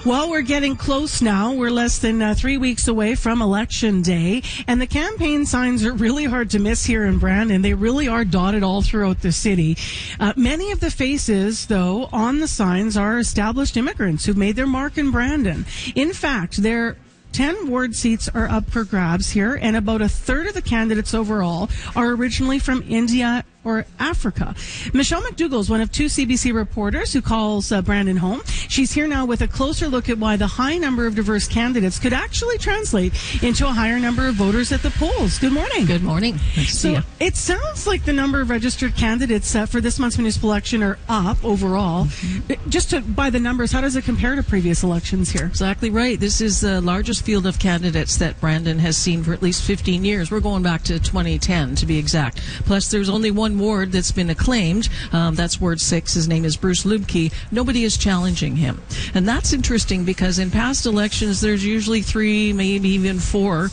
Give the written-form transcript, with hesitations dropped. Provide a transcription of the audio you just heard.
Well, we're getting close now. We're less than 3 weeks away from Election Day, and the campaign signs are really hard to miss here in Brandon. They really are dotted all throughout the city. Many of the faces, though, on the signs are established immigrants who've made their mark in Brandon. In fact, 10 ward seats are up for grabs here, and about a third of the candidates overall are originally from India or Africa. Michelle McDougall is one of 2 CBC reporters who calls Brandon home. She's here now with a closer look at why the high number of diverse candidates could actually translate into a higher number of voters at the polls. Good morning. Good morning. Nice to see you. It sounds like the number of registered candidates for this month's municipal election are up overall. Mm-hmm. By the numbers, how does it compare to previous elections here? Exactly right. This is the largest field of candidates that Brandon has seen for at least 15 years. We're going back to 2010 to be exact. Plus, there's only one ward that's been acclaimed. That's Ward 6. His name is Bruce Lubke. Nobody is challenging him. And that's interesting because in past elections, there's usually 3, maybe even 4